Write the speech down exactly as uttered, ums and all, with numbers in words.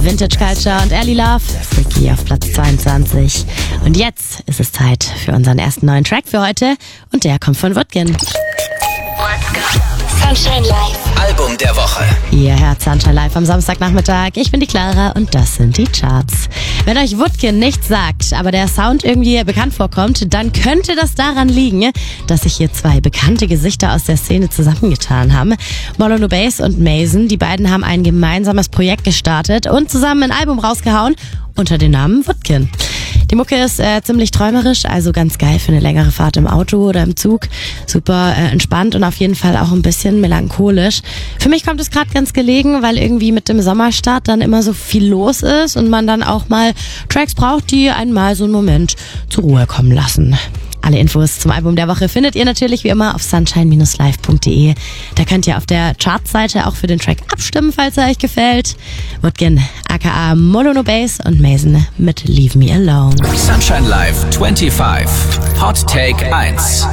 Vintage Culture und Early Love, Freaky auf Platz zweiundzwanzig. Und jetzt ist es Zeit für unseren ersten neuen Track für heute und der kommt von Woodkin. Sunshine Live. Album der Woche. Ihr hört Sunshine Live am Samstagnachmittag. Ich bin die Clara und das sind die Charts. Wenn euch Woodkin nichts sagt, aber der Sound irgendwie bekannt vorkommt, dann könnte das daran liegen, dass sich hier zwei bekannte Gesichter aus der Szene zusammengetan haben. Molyneux Bass und Mason, die beiden haben ein gemeinsames Projekt gestartet und zusammen ein Album rausgehauen unter dem Namen Woodkin. Die Mucke ist äh, ziemlich träumerisch, also ganz geil für eine längere Fahrt im Auto oder im Zug. Super äh, entspannt und auf jeden Fall auch ein bisschen melancholisch. Für mich kommt es gerade ganz gelegen, weil irgendwie mit dem Sommerstart dann immer so viel los ist und man dann auch mal Tracks braucht, die einen mal so einen Moment zur Ruhe kommen lassen. Alle Infos zum Album der Woche findet ihr natürlich wie immer auf sunshine live punkt de. Da könnt ihr auf der Chartseite auch für den Track abstimmen, falls er euch gefällt. Woodkin, aka Molyneux Bass und Mason mit Leave Me Alone. Sunshine Live fünfundzwanzig. Hot Take eins.